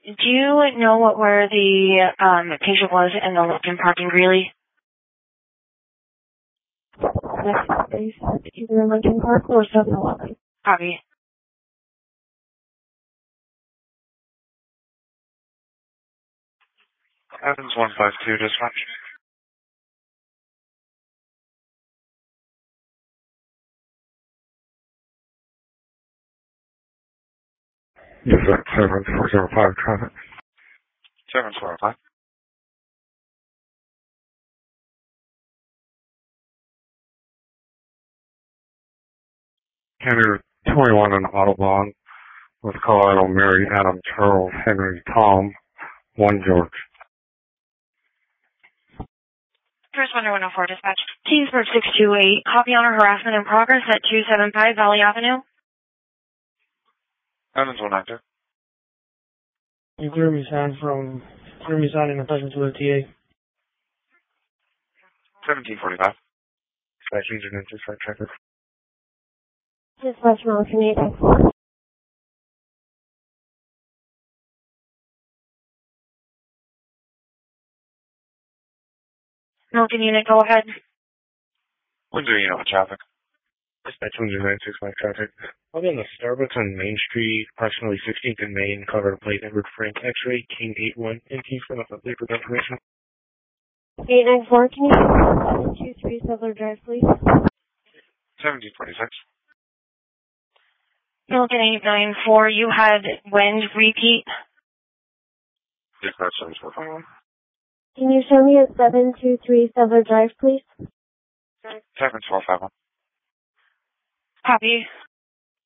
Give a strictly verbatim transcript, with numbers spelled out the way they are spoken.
Do you know what where the um, patient was in the Lincoln parking, really? Either in Lincoln Park or seven eleven. Copy. Evans one five two, dispatch. Yes, sir. seven four zero five traffic. seven four zero five. Henry twenty-one on Audubon with Colorado Mary Adam Charles Henry Tom one George. First one one oh four, dispatch. Kingsburg six two eight. Copy on a harassment in progress at two seven five Valley Avenue. Evans one nine two. You clear me sign from clear me sign in attachment to the T A. seventeen forty-five. Dispatch agent intercept traffic. Dispatch Mountain eight X four. Mountain unit, go ahead. Windsor unit with traffic. Dispatch Windsor nine six five traffic. I'll be on the Starbucks on Main Street, approximately fifteenth and Main, Colorado plate Edward Frank X-ray, King eight one, and King for the update for information. eight nine four, can you seven two three Settler Drive, please? seventeen forty-six. Milton eight nine four, you had wind repeat. Dispatch seven four five one. Can you show me at seven two three Settler Drive, please? seven four five one. Copy.